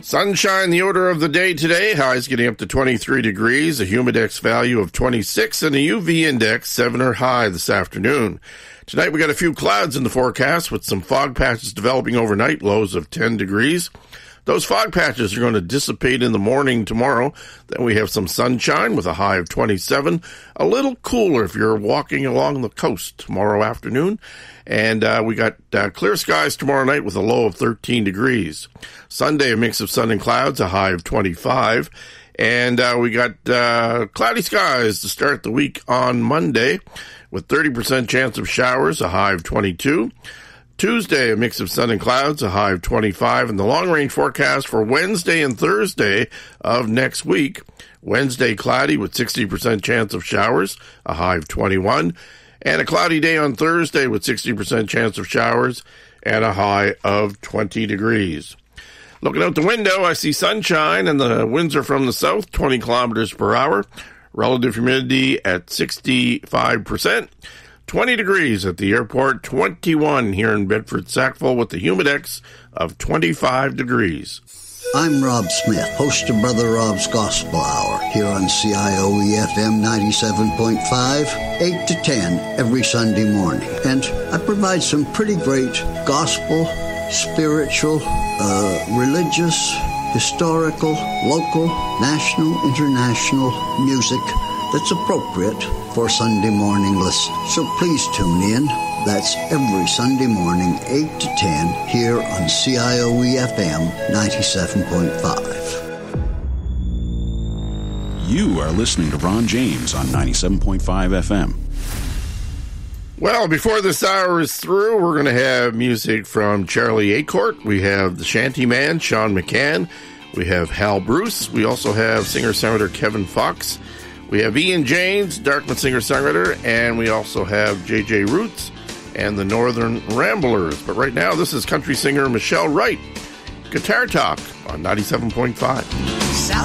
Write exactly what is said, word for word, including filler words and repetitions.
Sunshine, the order of the day today. Highs getting up to twenty-three degrees, a humidex value of twenty-six, and a U V index seven or high this afternoon. Tonight we got a few clouds in the forecast with some fog patches developing overnight, lows of ten degrees. Those fog patches are going to dissipate in the morning tomorrow. Then we have some sunshine with a high of twenty-seven. A little cooler if you're walking along the coast tomorrow afternoon. And uh, we got uh, clear skies tomorrow night with a low of thirteen degrees. Sunday, a mix of sun and clouds, a high of twenty-five. And uh, we got uh, cloudy skies to start the week on Monday with thirty percent chance of showers, a high of twenty-two. Tuesday, a mix of sun and clouds, a high of twenty-five, and the long-range forecast for Wednesday and Thursday of next week. Wednesday, cloudy with sixty percent chance of showers, a high of twenty-one, and a cloudy day on Thursday with sixty percent chance of showers and a high of twenty degrees. Looking out the window, I see sunshine, and the winds are from the south, twenty kilometers per hour. Relative humidity at sixty-five percent. twenty degrees at the airport, twenty-one here in Bedford-Sackville with the humidex of twenty-five degrees. I'm Rob Smith, host of Brother Rob's Gospel Hour here on C I O E F M ninety-seven point five, eight to ten every Sunday morning. And I provide some pretty great gospel, spiritual, uh, religious, historical, local, national, international music that's appropriate for Sunday morning listening. So please tune in. That's every Sunday morning, eight to ten, here on C I O E F M ninety-seven point five. You are listening to Ron James on ninety-seven point five F M. Well, before this hour is through, we're going to have music from Charlie Acourt. We have the Shanty Man, Sean McCann. We have Hal Bruce. We also have singer-songwriter Kevin Fox. We have Ian James, Dartmouth singer-songwriter, and we also have J J Roots and the Northern Ramblers. But right now, this is country singer Michelle Wright. Guitar Talk on ninety-seven point five.